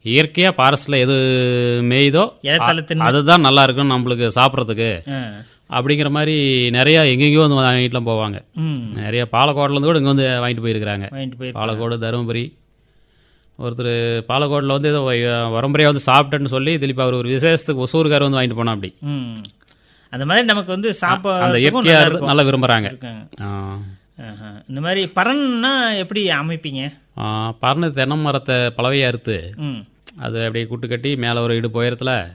இயற்கையாக ஃபாரஸ்ட்டில் எது மேயுதோ அதுதான் நல்லா இருக்கும் நம்மளுக்கு சாப்பிட்றதுக்கு அப்படிங்கிற மாதிரி நிறையா எங்கெங்கேயோ வந்து வாங்கிட்டுலாம் போவாங்க. நிறையா பாலக்கோட்டிலேருந்து கூட இங்கே வந்து வாங்கிட்டு போயிருக்கிறாங்க. பாலக்கோடு, தருமபுரி. ஒருத்தர் பாலக்கோட்டில் வந்து ஏதோ வரம்பரையாக வந்து சாப்பிட்டேன்னு சொல்லி திருப்பி அவர் ஒரு விசேஷத்துக்கு ஒசூருக்கார் வந்து வாங்கிட்டு போனா அப்படி. அந்த மாதிரி நமக்கு வந்து அந்த இயற்கையாக நல்லா விரும்புகிறாங்க. இந்த மாதிரி பரன்னா எப்படி அமைப்பீங்க? பறந்து தென்னை மரத்தை பலவையாக அறுத்து அது அப்படியே குட்டு கட்டி மேலே ஒரு இடுப்பு உயரத்தில்